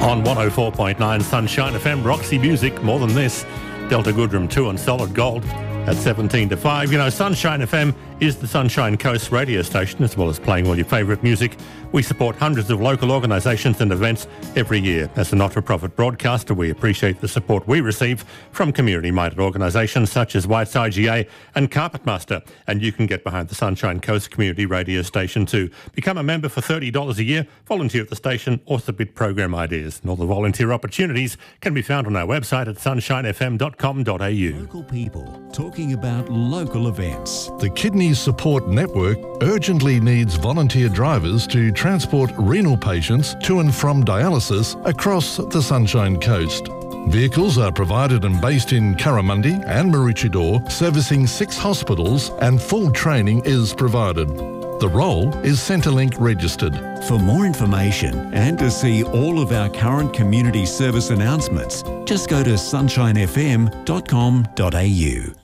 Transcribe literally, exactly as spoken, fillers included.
On one oh four point nine Sunshine F M, Roxy Music, more than this. Delta Goodrum two and Solid Gold at seventeen to five. You know, Sunshine F M is the Sunshine Coast radio station, as well as playing all your favourite music. We support hundreds of local organisations and events every year. As a not-for-profit broadcaster, we appreciate the support we receive from community-minded organisations such as Whites I G A and Carpetmaster. And you can get behind the Sunshine Coast community radio station too. Become a member for thirty dollars a year, volunteer at the station, or submit program ideas. And all the volunteer opportunities can be found on our website at sunshine f m dot com dot a u. Local people talking about local events. The Kidney Support Network urgently needs volunteer drivers to transport renal patients to and from dialysis across the Sunshine Coast. Vehicles are provided and based in Curramundi and Maroochydore, servicing six hospitals, and full training is provided. The role is Centrelink registered. For more information and to see all of our current community service announcements, just go to sunshine f m dot com dot a u.